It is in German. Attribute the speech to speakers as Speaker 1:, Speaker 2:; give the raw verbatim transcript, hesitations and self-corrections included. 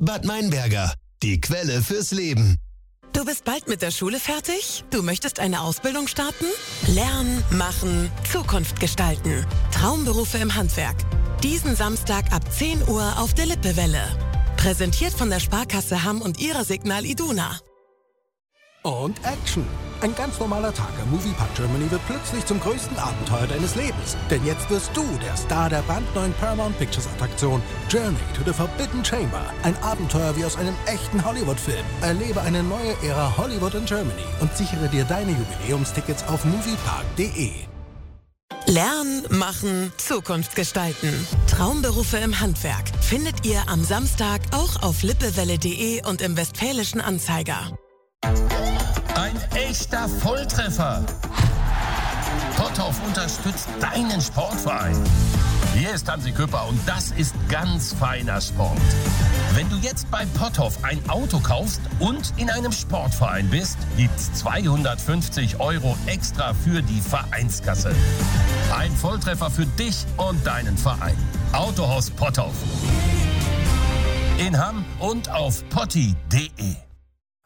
Speaker 1: Bad Meinberger, die Quelle fürs Leben.
Speaker 2: Du bist bald mit der Schule fertig? Du möchtest eine Ausbildung starten? Lernen, machen, Zukunft gestalten. Traumberufe im Handwerk. Diesen Samstag ab zehn Uhr auf der Lippewelle. Präsentiert von der Sparkasse Hamm und ihrer Signal Iduna.
Speaker 3: Und Action! Ein ganz normaler Tag am Moviepark Germany wird plötzlich zum größten Abenteuer deines Lebens. Denn jetzt wirst du der Star der brandneuen Paramount Pictures Attraktion Journey to the Forbidden Chamber. Ein Abenteuer wie aus einem echten Hollywood-Film. Erlebe eine neue Ära Hollywood in Germany und sichere dir deine Jubiläumstickets auf moviepark punkt de.
Speaker 2: Lernen, machen, Zukunft gestalten. Traumberufe im Handwerk findet ihr am Samstag auch auf lippewelle punkt de und im Westfälischen Anzeiger.
Speaker 4: Ein echter Volltreffer. Potthoff unterstützt deinen Sportverein. Hier ist Hansi Küpper und das ist ganz feiner Sport. Wenn du jetzt bei Potthoff ein Auto kaufst und in einem Sportverein bist, gibt's zweihundertfünfzig Euro extra für die Vereinskasse. Ein Volltreffer für dich und deinen Verein. Autohaus Potthoff. In Hamm und auf potti punkt de.